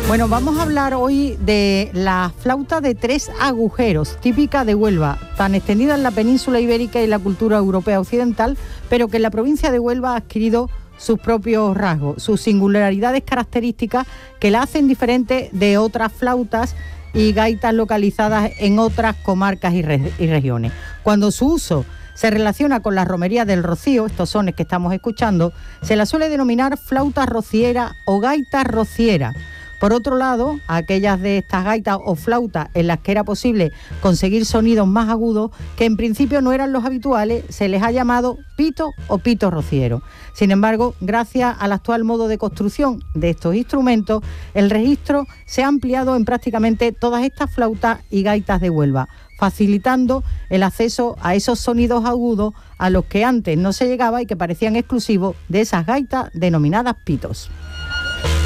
Bueno, vamos a hablar hoy de la flauta de 3 agujeros, típica de Huelva, tan extendida en la península ibérica y la cultura europea occidental, pero que en la provincia de Huelva ha adquirido sus propios rasgos, sus singularidades características que la hacen diferente de otras flautas y gaitas localizadas en otras comarcas y regiones. Cuando su uso se relaciona con las romerías del Rocío, estos sones que estamos escuchando, se la suele denominar flauta rociera o gaita rociera. Por otro lado, a aquellas de estas gaitas o flautas en las que era posible conseguir sonidos más agudos, que en principio no eran los habituales, se les ha llamado pito o pito rociero. Sin embargo, gracias al actual modo de construcción de estos instrumentos, el registro se ha ampliado en prácticamente todas estas flautas y gaitas de Huelva, facilitando el acceso a esos sonidos agudos a los que antes no se llegaba y que parecían exclusivos de esas gaitas denominadas pitos.